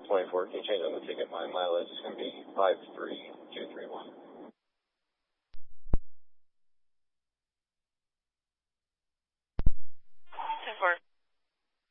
24. Can you change on the ticket? My mileage is going to be 53.